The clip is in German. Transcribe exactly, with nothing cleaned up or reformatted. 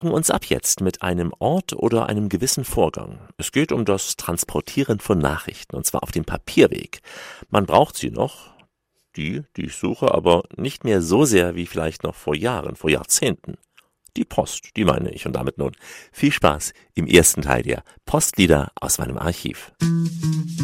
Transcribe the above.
lenken uns ab jetzt mit einem Ort oder einem gewissen Vorgang. Es geht um das Transportieren von Nachrichten, und zwar auf dem Papierweg. Man braucht sie noch, die, die ich suche, aber nicht mehr so sehr wie vielleicht noch vor Jahren, vor Jahrzehnten. Die Post, die meine ich. Und damit nun viel Spaß im ersten Teil der Postlieder aus meinem Archiv.